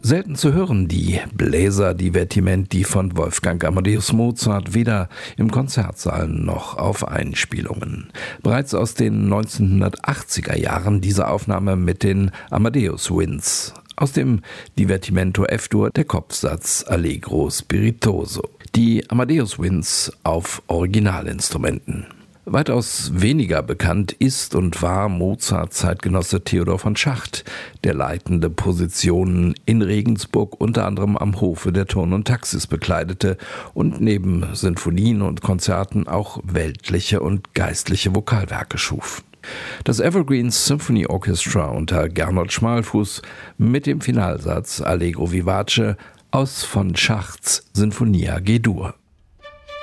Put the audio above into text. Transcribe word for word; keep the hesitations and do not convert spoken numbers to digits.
Selten zu hören, die Bläserdivertimenti von Wolfgang Amadeus Mozart, weder im Konzertsaal noch auf Einspielungen. Bereits aus den neunzehnhundertachtziger Jahren diese Aufnahme mit den Amadeus Winds. Aus dem Divertimento F-Dur der Kopfsatz Allegro Spiritoso. Die Amadeus Winds auf Originalinstrumenten. Weitaus weniger bekannt ist und war Mozarts Zeitgenosse Theodor von Schacht, der leitende Positionen in Regensburg unter anderem am Hofe der Turn und Taxis bekleidete und neben Sinfonien und Konzerten auch weltliche und geistliche Vokalwerke schuf. Das Evergreen Symphony Orchestra unter Gernot Schmalfuß mit dem Finalsatz Allegro vivace aus von Schachts Sinfonia G-Dur.